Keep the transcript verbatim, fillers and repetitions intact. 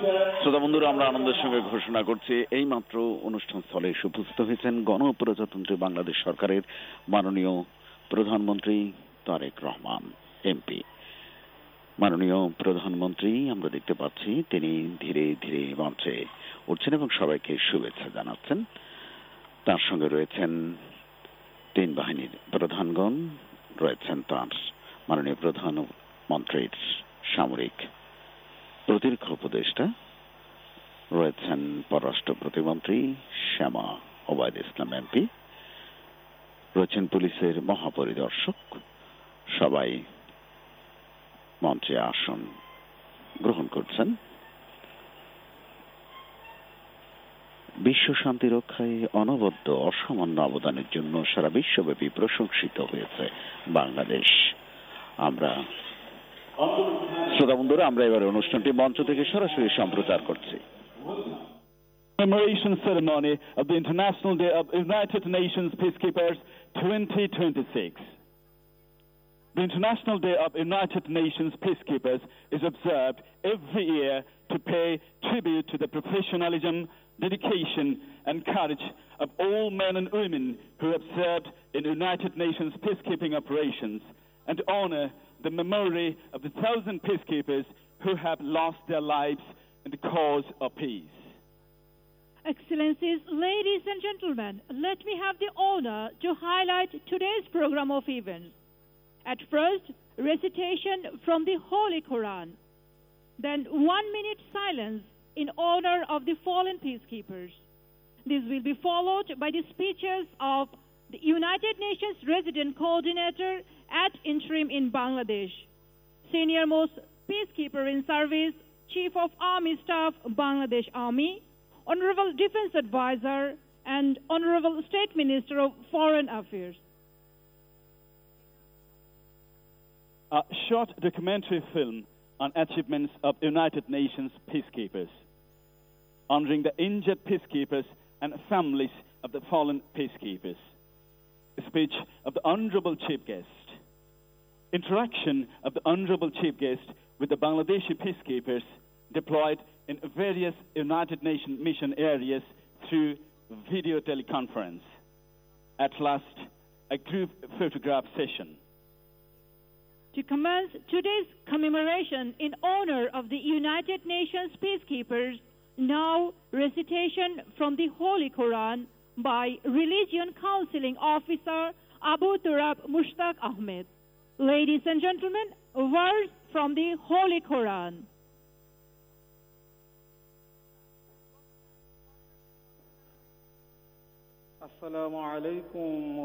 শ্রোতা বন্ধুরা, আমরা আনন্দের সঙ্গে ঘোষণা করছি এইমাত্র অনুষ্ঠান স্থলে এসে উপস্থিত হয়েছেন গণপ্রজাতন্ত্রী বাংলাদেশ সরকারের মাননীয় প্রধানমন্ত্রী তারেক রহমান এমপি। মাননীয় প্রধানমন্ত্রী আমরা দেখতে পাচ্ছি তিনি ধীরে ধীরে মঞ্চে উঠছেন এবং সবাইকে শুভেচ্ছা জানাচ্ছেন। তার সঙ্গে রয়েছেন তিন বাহিনীর প্রধানগণ, রয়েছেন তার মাননীয় প্রধানমন্ত্রীর সামরিক প্রতিরক্ষা উপদেষ্টা, রয়েছেন পররাষ্ট্র প্রতিমন্ত্রী শ্যামা ওবায়দ ইসলাম এমপি, রয়েছেন পুলিশের মহাপরিদর্শক। সবাই মঞ্চে আসন গ্রহণ করছেন। বিশ্ব শান্তি রক্ষায় অনবদ্য অসামান্য অবদানের জন্য সারা বিশ্বব্যাপী প্রশংসিত হয়েছে বাংলাদেশ। আমরা শ্রোতা বন্ধুরা, আমরা এবার অনুষ্ঠানটি মঞ্চ থেকে সরাসরি সম্প্রচার করছি। Commemoration ceremony of the International Day of United Nations Peacekeepers twenty twenty-six. The International Day of United Nations Peacekeepers is observed every year to pay tribute to the professionalism, dedication, and courage of all men and women who have served in United Nations peacekeeping operations, and to honor the memory of the thousand peacekeepers who have lost their lives in the cause of peace. Excellencies, ladies and gentlemen, let me have the honor to highlight today's program of events. At first, recitation from the Holy Quran, then one minute silence in honor of the fallen peacekeepers. This will be followed by the speeches of the United Nations Resident Coordinator at Interim in Bangladesh, Senior-most Peacekeeper in Service, Chief of Army Staff, Bangladesh Army, Honorable Defense Advisor, and Honorable State Minister of Foreign Affairs. A short documentary film on achievements of United Nations peacekeepers, honoring the injured peacekeepers and families of the fallen peacekeepers. A speech of the Honorable Chief Guest. Interaction of the Honorable Chief Guest with the Bangladeshi peacekeepers deployed in various United Nations mission areas through video teleconference. At last, a group photograph session. To commence today's commemoration in honor of the United Nations peacekeepers, now recitation from the Holy Quran by Religion Counseling Officer Abu Turab Mushtaq Ahmed. Ladies and gentlemen, a verse from the Holy Quran. Assalamu alaikum.